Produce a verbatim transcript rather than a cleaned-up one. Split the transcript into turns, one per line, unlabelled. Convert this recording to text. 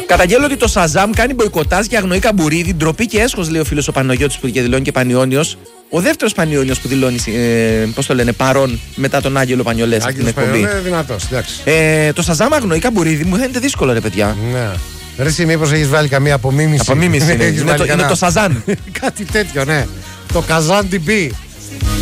Καταγγέλλω ότι το Σαζάμ κάνει μποϊκοτάζ και αγνοεί καμπουρίδι. Ντροπή και έσχος, λέει ο φίλος ο Παναγιώτης που και δηλώνει και Πανιόνιος. Ο δεύτερος Πανιόνιος που δηλώνει, ε, πώς το λένε, παρόν μετά τον Άγγελο Πανιολές στην εκπομπή.
Είναι δυνατός, εντάξει.
Ε, το Σαζάμ αγνοεί καμπουρίδι μου φαίνεται δύσκολο, ρε παιδιά.
Ναι. Ρε, εσύ μήπως έχεις βάλει καμία απομίμηση?
Απομίμηση είναι, είναι, το, είναι το Σαζάν.
Κάτι τέτοιο, ναι. Το Καζάν τι μπι.